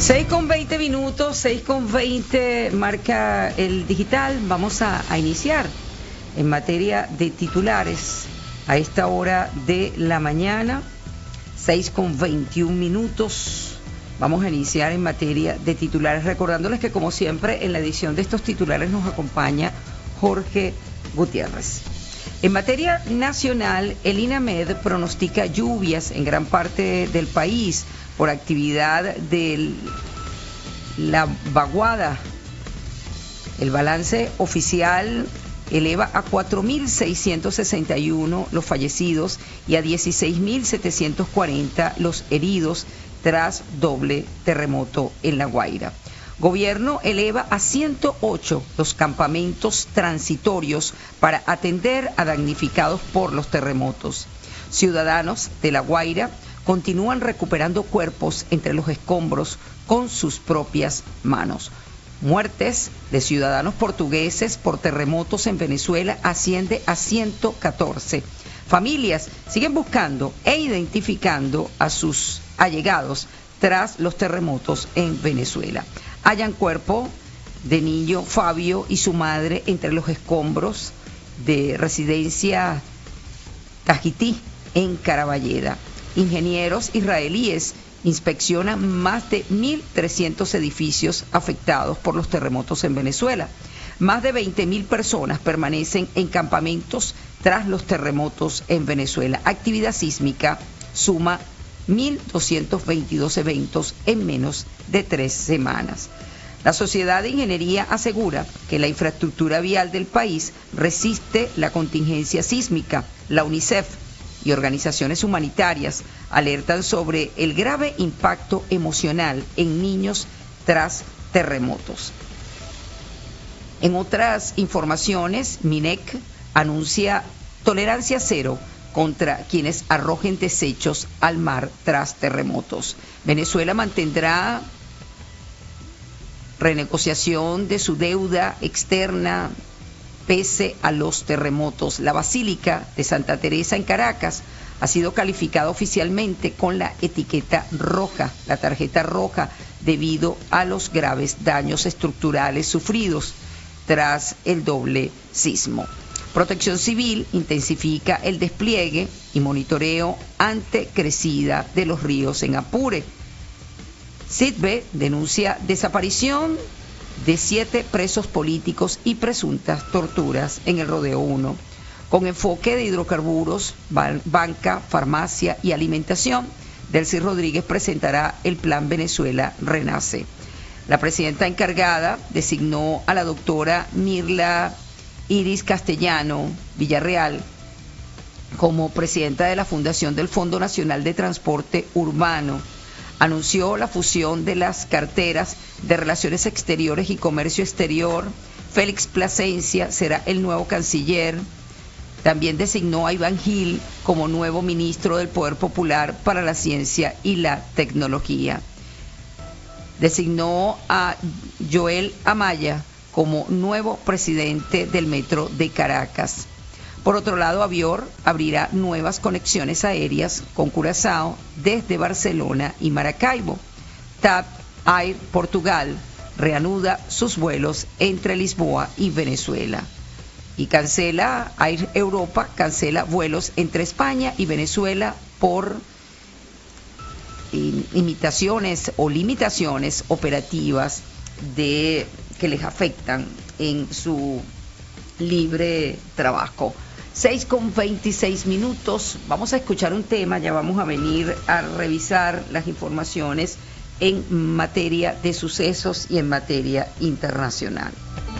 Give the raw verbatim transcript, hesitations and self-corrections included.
seis con veinte minutos, seis con veinte marca el digital. Vamos a, a iniciar en materia de titulares a esta hora de la mañana, seis con veintiún minutos. Vamos a iniciar en materia de titulares, recordándoles que como siempre en la edición de estos titulares nos acompaña Jorge Gutiérrez. En materia nacional, el INAMED pronostica lluvias en gran parte del país por actividad de la vaguada. El balance oficial eleva a cuatro mil seiscientos sesenta y uno los fallecidos y a dieciséis mil setecientos cuarenta los heridos tras doble terremoto en La Guaira. Gobierno eleva a ciento ocho los campamentos transitorios para atender a damnificados por los terremotos. Ciudadanos de La Guaira continúan recuperando cuerpos entre los escombros con sus propias manos. Muertes de ciudadanos portugueses por terremotos en Venezuela asciende a ciento catorce. Familias siguen buscando e identificando a sus allegados tras los terremotos en Venezuela. Hallan cuerpo de niño Fabio y su madre entre los escombros de residencia Cajití en Caraballeda. Ingenieros israelíes inspeccionan más de mil trescientos edificios afectados por los terremotos en Venezuela. Más de veinte mil personas permanecen en campamentos tras los terremotos en Venezuela. Actividad sísmica suma mil doscientos veintidós eventos en menos de tres semanas. La Sociedad de Ingeniería asegura que la infraestructura vial del país resiste la contingencia sísmica. La UNICEF y organizaciones humanitarias alertan sobre el grave impacto emocional en niños tras terremotos. En otras informaciones, MINEC anuncia tolerancia cero contra quienes arrojen desechos al mar tras terremotos. Venezuela mantendrá renegociación de su deuda externa pese a los terremotos. La Basílica de Santa Teresa en Caracas ha sido calificada oficialmente con la etiqueta roja, la tarjeta roja, debido a los graves daños estructurales sufridos tras el doble sismo. Protección Civil intensifica el despliegue y monitoreo ante crecida de los ríos en Apure. SIDBE denuncia desaparición de siete presos políticos y presuntas torturas en el Rodeo uno. Con enfoque de hidrocarburos, banca, farmacia y alimentación, Delcy Rodríguez presentará el Plan Venezuela Renace. La presidenta encargada designó a la doctora Mirla Iris Castellano Villarreal como presidenta de la Fundación del Fondo Nacional de Transporte Urbano. Anunció la fusión de las carteras de Relaciones Exteriores y Comercio Exterior. Félix Plasencia será el nuevo canciller. También designó a Iván Gil como nuevo ministro del Poder Popular para la Ciencia y la Tecnología. Designó a Joel Amaya como nuevo presidente del Metro de Caracas. Por otro lado, Avior abrirá nuevas conexiones aéreas con Curazao desde Barcelona y Maracaibo. T A P Air Portugal reanuda sus vuelos entre Lisboa y Venezuela. Y cancela, Air Europa cancela vuelos entre España y Venezuela por imitaciones o limitaciones operativas de que les afectan en su libre trabajo. seis con veintiséis minutos, vamos a escuchar un tema, ya vamos a venir a revisar las informaciones en materia de sucesos y en materia internacional.